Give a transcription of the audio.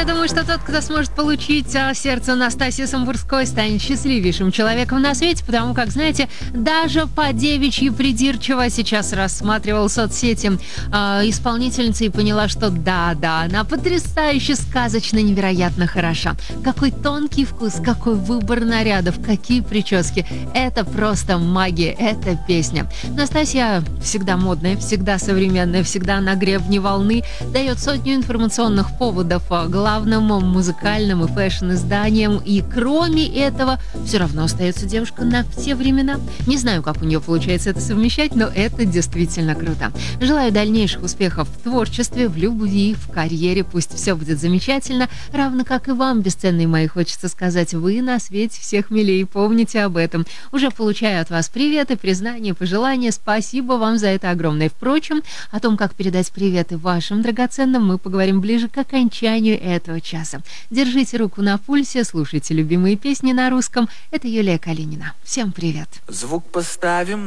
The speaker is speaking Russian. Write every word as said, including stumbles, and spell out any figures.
думаю, что тот, кто сможет получить а, сердце Настасьи Самбурской, станет счастливейшим человеком на свете, потому как, знаете, даже по девичьи придирчиво сейчас рассматривал соцсети а, исполнительницы и поняла, что да-да, она потрясающе, сказочно, невероятно хороша. Какой тонкий вкус, какой выбор нарядов, какие прически. Это просто магия, это песня. Настасья всегда модная, всегда современная, всегда на гребне волны, дает сотню информационных поводов главным музыкальным и фэшн-изданиям, и кроме этого все равно остается девушка на все времена. Не знаю, как у нее получается это совмещать, но это действительно круто. Желаю дальнейших успехов в творчестве, в любви, в карьере, пусть все будет замечательно, равно как и вам, бесценные мои, хочется сказать, вы на свете всех милее, помните об этом. Уже получаю от вас приветы, признания, пожелания, спасибо вам за это огромное. Впрочем, о том, как передать приветы вашим драгоценным, мы поговорим ближе к окончанию этого часа. Держите руку на пульсе, слушайте любимые песни на русском. Это Юлия Калинина. Всем привет. Звук поставим